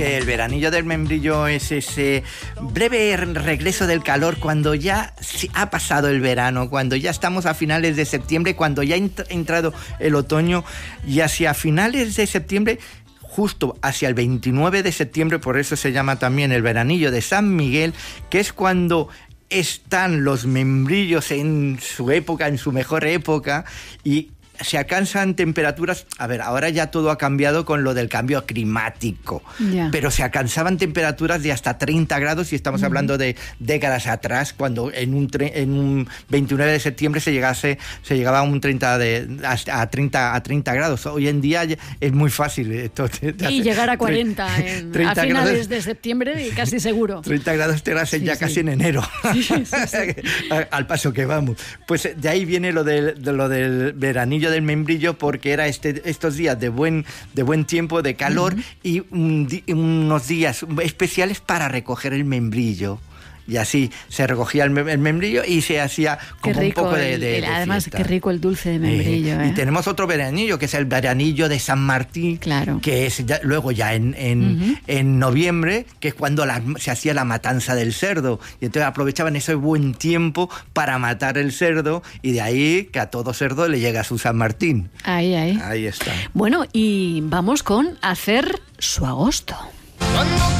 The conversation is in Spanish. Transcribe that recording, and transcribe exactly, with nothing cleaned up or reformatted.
que el veranillo del membrillo es ese breve regreso del calor cuando ya ha pasado el verano, cuando ya estamos a finales de septiembre, cuando ya ha entrado el otoño, y hacia finales de septiembre, justo hacia el veintinueve de septiembre, por eso se llama también el veranillo de San Miguel, que es cuando están los membrillos en su época, en su mejor época, y se alcanzan temperaturas. A ver, ahora ya todo ha cambiado con lo del cambio climático, yeah. pero se alcanzaban temperaturas de hasta treinta grados, y estamos uh-huh. hablando de décadas atrás, cuando en un, tre- en un veintinueve de septiembre se llegase se llegaba a un treinta de a, a treinta a treinta grados. Hoy en día es muy fácil esto, te, te y llegar a cuarenta en, a finales grados, de septiembre, y casi seguro. treinta grados te hacen sí, ya sí. casi en enero. Sí, sí, sí. Al paso que vamos. Pues de ahí viene lo del, de lo del veranillo del membrillo, porque era este, estos días de buen, de buen tiempo, de calor, uh-huh. y un, unos días especiales para recoger el membrillo. Y así se recogía el, el membrillo y se hacía como rico, un poco de, de, el, de además, fiesta. Qué rico el dulce de membrillo. Eh, eh. Y eh. tenemos otro veranillo, que es el veranillo de San Martín, claro. que es ya, luego ya en, en, uh-huh. en noviembre, que es cuando la, se hacía la matanza del cerdo. Y entonces aprovechaban ese buen tiempo para matar el cerdo, y de ahí que a todo cerdo le llega su San Martín. Ahí, ahí. Ahí está. Bueno, y vamos con hacer su agosto. Cuando